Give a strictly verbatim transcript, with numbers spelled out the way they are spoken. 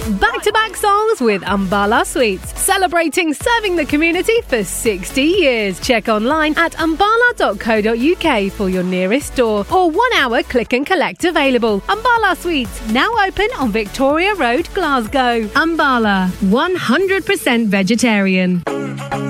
Back-to-back songs with Umbala Sweets, celebrating serving the community for sixty years. Check online at umbala dot co dot uk for your nearest store or one-hour click and collect available. Umbala Sweets, now open on Victoria Road, Glasgow. Umbala, one hundred percent vegetarian.